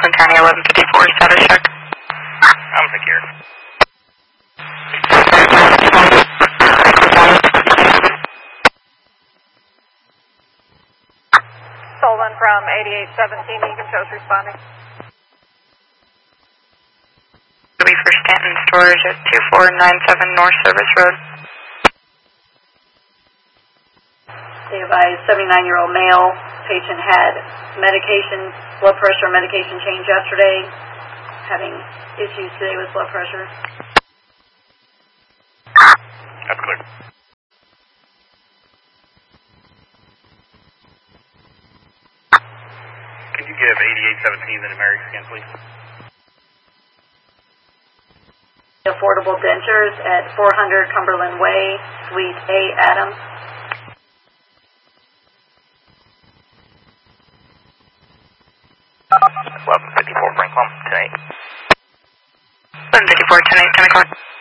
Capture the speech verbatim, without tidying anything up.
Franklin County, eleven fifty-four, status check. I'm secure. Stolen from eighty-eight seventeen, Egan shows responding. We for Stanton Storage at two four nine seven North Service Road. They advised seventy-nine-year-old male patient had medication, blood pressure medication change yesterday, having issues today with blood pressure. That's clear. Can you give eighty-eight seventeen the numerics again, please? Affordable Dentures at four hundred Cumberland Way, Suite A, Adams. eleven fifty-four Franklin, ten eight. eleven fifty-four, ten eight, ten o'clock.